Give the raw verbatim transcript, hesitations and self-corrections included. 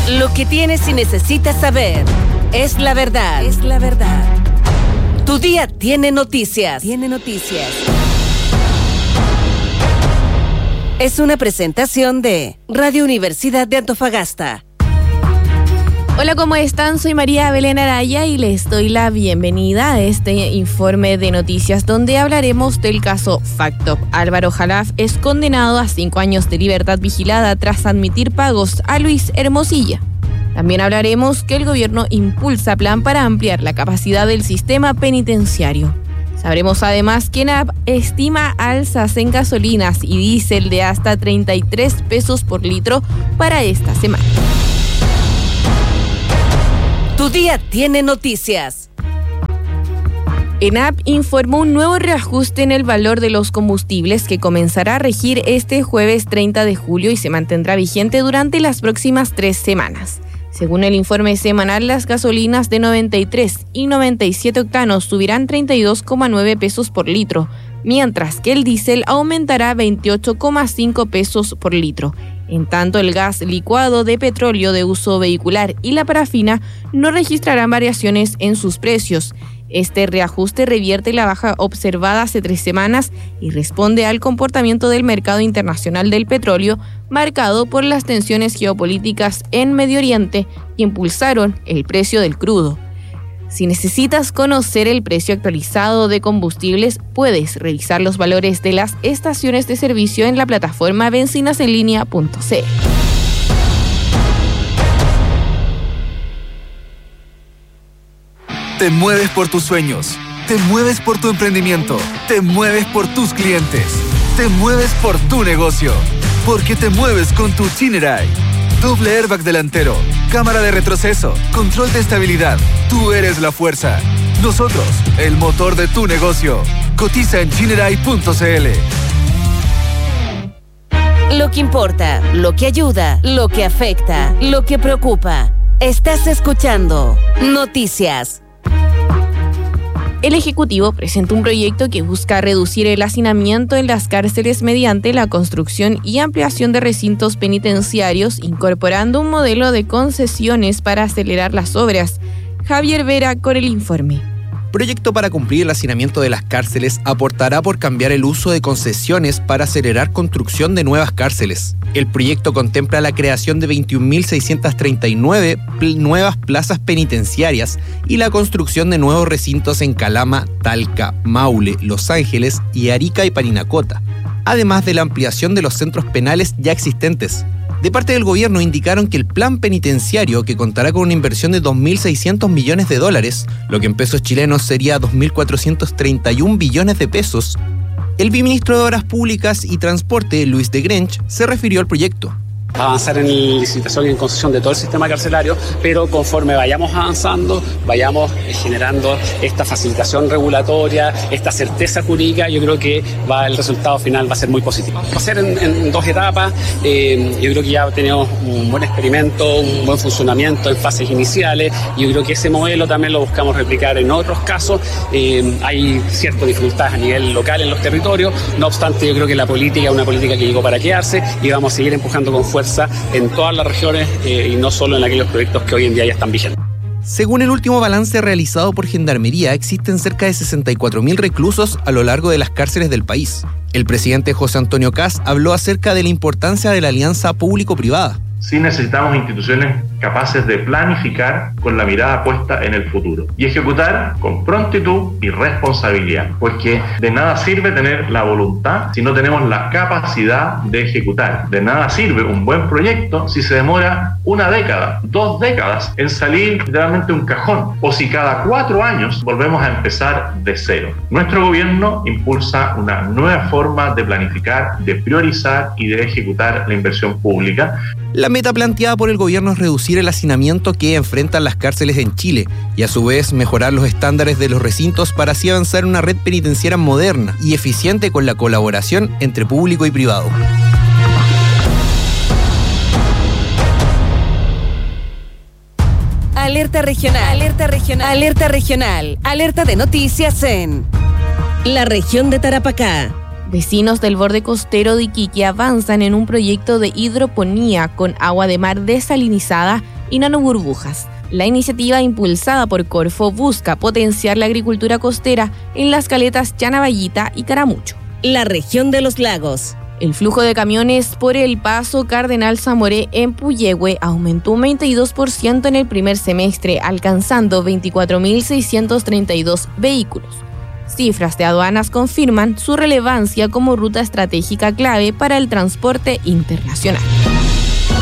Lo que tienes y necesitas saber es la verdad. Es la verdad. Tu día tiene noticias. Tiene noticias. Es una presentación de Radio Universidad de Antofagasta. Hola, ¿cómo están? Soy María Belén Araya y les doy la bienvenida a este informe de noticias donde hablaremos del caso Factop. Álvaro Jalaf es condenado a cinco años de libertad vigilada tras admitir pagos a Luis Hermosilla. También hablaremos que el gobierno impulsa plan para ampliar la capacidad del sistema penitenciario. Sabremos además que ENAP estima alzas en gasolinas y diésel de hasta treinta y tres pesos por litro para esta semana. Tu día tiene noticias. ENAP informó un nuevo reajuste en el valor de los combustibles que comenzará a regir este jueves treinta de julio y se mantendrá vigente durante las próximas tres semanas. Según el informe semanal, las gasolinas de noventa y tres y noventa y siete octanos subirán treinta y dos coma nueve pesos por litro, mientras que el diésel aumentará veintiocho coma cinco pesos por litro. En tanto, el gas licuado de petróleo de uso vehicular y la parafina no registrarán variaciones en sus precios. Este reajuste revierte la baja observada hace tres semanas y responde al comportamiento del mercado internacional del petróleo, marcado por las tensiones geopolíticas en Medio Oriente que impulsaron el precio del crudo. Si necesitas conocer el precio actualizado de combustibles, puedes revisar los valores de las estaciones de servicio en la plataforma bencinasenlinea punto c l. Te mueves por tus sueños, te mueves por tu emprendimiento, te mueves por tus clientes, te mueves por tu negocio, porque te mueves con tu Chinerai. Doble airbag delantero, cámara de retroceso, control de estabilidad. Tú eres la fuerza. Nosotros, el motor de tu negocio. Cotiza en chinerai punto c l. Lo que importa, lo que ayuda, lo que afecta, lo que preocupa. Estás escuchando Noticias. El Ejecutivo presentó un proyecto que busca reducir el hacinamiento en las cárceles mediante la construcción y ampliación de recintos penitenciarios, incorporando un modelo de concesiones para acelerar las obras. Javier Vera con el informe. Proyecto para cumplir el hacinamiento de las cárceles aportará por cambiar el uso de concesiones para acelerar construcción de nuevas cárceles. El proyecto contempla la creación de veintiún mil seiscientas treinta y nueve pl- nuevas plazas penitenciarias y la construcción de nuevos recintos en Calama, Talca, Maule, Los Ángeles y Arica y Parinacota, además de la ampliación de los centros penales ya existentes. De parte del gobierno indicaron que el plan penitenciario, que contará con una inversión de dos mil seiscientos millones de dólares, lo que en pesos chilenos sería dos mil cuatrocientos treinta y un billones de pesos, el viceministro de Obras Públicas y Transporte, Luis de Grench, se refirió al proyecto. Avanzar en licitación y en concesión de todo el sistema carcelario, pero conforme vayamos avanzando, vayamos generando esta facilitación regulatoria, esta certeza jurídica, yo creo que va, el resultado final va a ser muy positivo. Va a ser en, en dos etapas, eh, yo creo que ya tenemos un buen experimento, un buen funcionamiento en fases iniciales, y yo creo que ese modelo también lo buscamos replicar en otros casos. Eh, hay ciertas dificultades a nivel local en los territorios, no obstante yo creo que la política es una política que llegó para quedarse y vamos a seguir empujando con fuerza en todas las regiones eh, y no solo en aquellos proyectos que hoy en día ya están vigentes. Según el último balance realizado por Gendarmería, existen cerca de sesenta y cuatro mil reclusos a lo largo de las cárceles del país. El presidente José Antonio Kast habló acerca de la importancia de la alianza público-privada. Sí necesitamos instituciones capaces de planificar con la mirada puesta en el futuro y ejecutar con prontitud y responsabilidad, porque de nada sirve tener la voluntad si no tenemos la capacidad de ejecutar. De nada sirve un buen proyecto si se demora una década, dos décadas en salir literalmente un cajón, o si cada cuatro años volvemos a empezar de cero. Nuestro gobierno impulsa una nueva forma de planificar, de priorizar y de ejecutar la inversión pública. La meta planteada por el gobierno es reducir el hacinamiento que enfrentan las cárceles en Chile y a su vez mejorar los estándares de los recintos para así avanzar en una red penitenciaria moderna y eficiente con la colaboración entre público y privado. Alerta regional, alerta regional, alerta regional, alerta de noticias en la región de Tarapacá. Vecinos del borde costero de Iquique avanzan en un proyecto de hidroponía con agua de mar desalinizada y nanoburbujas. La iniciativa impulsada por Corfo busca potenciar la agricultura costera en las caletas Chanaballita y Caramucho. La región de los lagos. El flujo de camiones por el paso Cardenal Zamoré en Puyehue aumentó un veintidós por ciento en el primer semestre, alcanzando veinticuatro mil seiscientos treinta y dos vehículos. Cifras de aduanas confirman su relevancia como ruta estratégica clave para el transporte internacional.